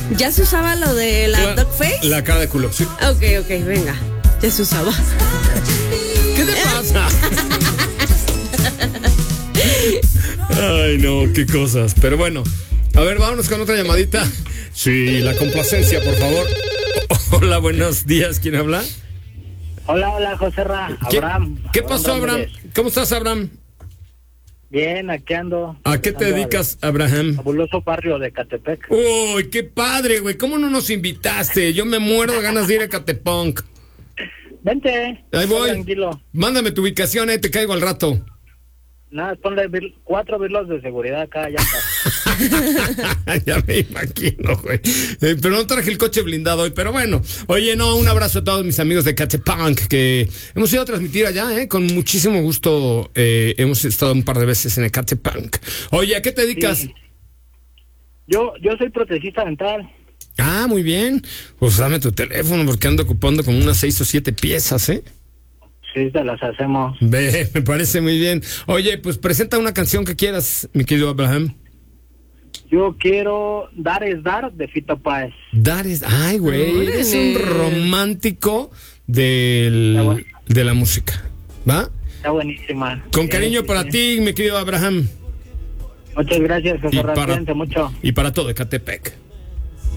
¿Ya se usaba lo de la dog face? La cara de culo, sí. Ok, venga. Ya se usaba. ¿Qué te pasa? Ay, no, qué cosas. Pero bueno, a ver, vámonos con otra llamadita. Sí, la complacencia, por favor. Hola, buenos días. ¿Quién habla? Hola, José Ra, Abraham. ¿Qué pasó, Abraham? ¿Cómo estás, Abraham? Bien, aquí ando. ¿A qué te dedicas, Abraham? Fabuloso barrio de Catepec. Uy, qué padre, güey. ¿Cómo no nos invitaste? Yo me muero de ganas de ir a Catepunk. Vente. Ahí voy. Tranquilo. Mándame tu ubicación, te caigo al rato. Nada, ponle 4 birlos de seguridad acá, ya está. Ya me imagino, güey. Pero no traje el coche blindado hoy, pero bueno. Oye, no, un abrazo a todos mis amigos de Catepunk, que hemos ido a transmitir allá, con muchísimo gusto. Hemos estado un par de veces en el Catepunk. Oye, ¿a qué te dedicas? Sí. Yo soy protecista dental. Ah, muy bien. Pues dame tu teléfono porque ando ocupando como unas 6 o 7 piezas, Sí, te las hacemos. Ve, me parece muy bien. Oye, pues presenta una canción que quieras, mi querido Abraham. Yo quiero Dar es Dar de Fito Páez. Ay, güey, eres un romántico de la música, ¿va? Está buenísima. Con cariño para ti, mi querido Abraham. Muchas gracias, José Ra, cuídense mucho. Y para todo Ecatepec.